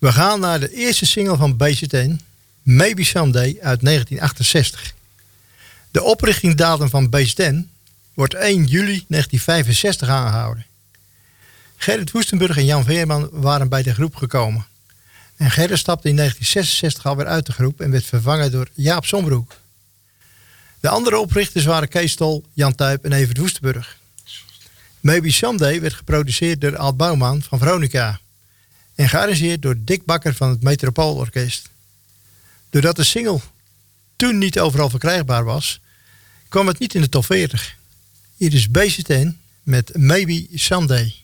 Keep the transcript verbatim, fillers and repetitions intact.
We gaan naar de eerste single van B Z N, Maybe Someday uit negentien achtenzestig. De oprichtingsdatum van B Z N wordt één juli negentien vijfenzestig aangehouden. Gerrit Woestenburg en Jan Veerman waren bij de groep gekomen. En Gerrit stapte in negentien zesenzestig alweer uit de groep en werd vervangen door Jaap Sombroek. De andere oprichters waren Kees Tol, Jan Tuyp en Evert Woestenburg. Maybe Someday werd geproduceerd door Alt Bouwman van Veronica en gearrangeerd door Dick Bakker van het Metropoolorkest. Doordat de single toen niet overal verkrijgbaar was, kwam het niet in de top veertig. Hier is B Z N met Maybe Someday.